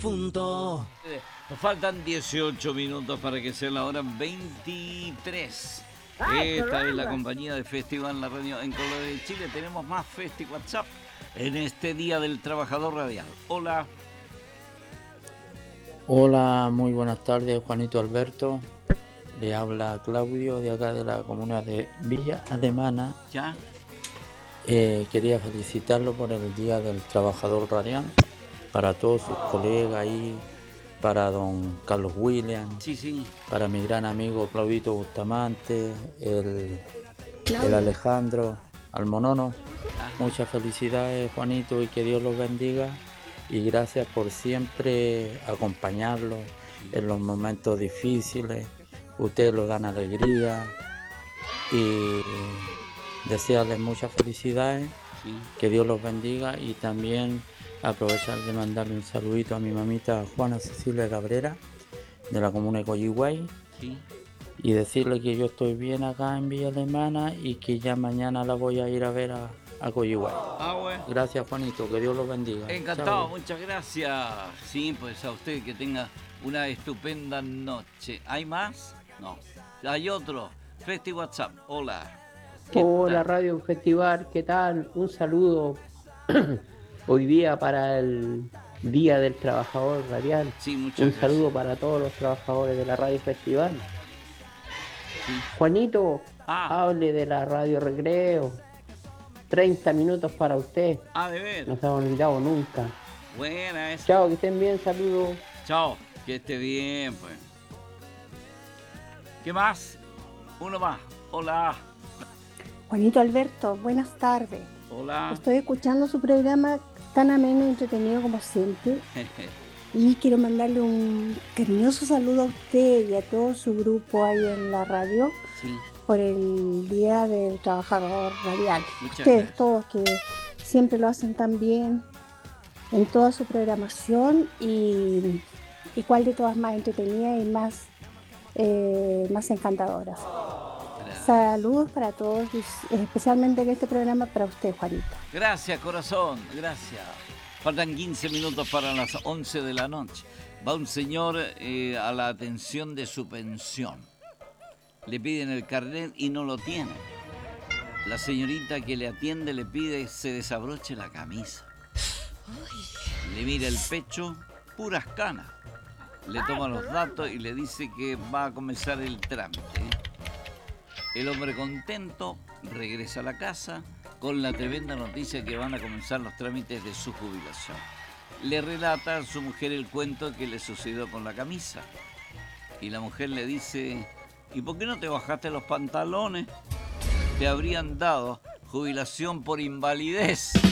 difunto. Nos faltan 18 minutos para que sea la hora 23. Esta es la compañía de Festival La Radio en Colores de Chile. Tenemos más Festi WhatsApp en este Día del Trabajador Radial. Hola. Hola, muy buenas tardes, Juanito Alberto. Le habla Claudio de acá de la comuna de Villa Alemana. ¿Ya? Quería felicitarlo por el Día del Trabajador Radial, para todos sus colegas ahí, para don Carlos William, Sí. para mi gran amigo Claudito Bustamante, el Alejandro Almonono. Muchas felicidades, Juanito, y que Dios los bendiga. Y gracias por siempre acompañarlos en los momentos difíciles. Ustedes los dan alegría y desearles muchas felicidades, que Dios los bendiga, y también aprovechar de mandarle un saludito a mi mamita Juana Cecilia Cabrera de la comuna de Coyihuay, y decirle que yo estoy bien acá en Villa Alemana y que ya mañana la voy a ir a ver a Coyihuay. Bueno. Gracias, Juanito, que Dios los bendiga. Encantado, Chao. muchas gracias. Sí, pues a usted que tenga una estupenda noche. ¿Hay más? No. Hay otro. Festi WhatsApp. Hola. Hola, Radio Festival, ¿qué tal? Un saludo hoy día para el Día del Trabajador Radial. Sí, muchas Un gracias. saludo para todos los trabajadores de la Radio Festival. Sí. Juanito, hable de la Radio Recreo. 30 minutos para usted. De ver. No se ha olvidado nunca. Buena esa. Chao, que estén bien, saludos. Chao, que esté bien, pues. ¿Qué más? Uno más. Hola. Juanito Alberto, buenas tardes. Hola. Estoy escuchando su programa tan ameno y entretenido como siempre. Y quiero mandarle un cariñoso saludo a usted y a todo su grupo ahí en la radio. Sí. Por el Día del Trabajador Radial. Muchas Ustedes gracias. todos que siempre lo hacen tan bien en toda su programación y cuál de todas más entretenida y más encantadoras. Saludos para todos y especialmente en este programa para usted, Juanito. Gracias, corazón, gracias. Faltan 15 minutos para las 11 de la noche. Va un señor a la atención de su pensión. Le piden el carnet y no lo tiene. La señorita que le atiende le pide que se desabroche la camisa. Le mira el pecho, puras canas. Le toma los datos y le dice que va a comenzar el trámite. El hombre contento regresa a la casa con la tremenda noticia que van a comenzar los trámites de su jubilación. Le relata a su mujer el cuento que le sucedió con la camisa. Y la mujer le dice: ¿y por qué no te bajaste los pantalones? Te habrían dado jubilación por invalidez.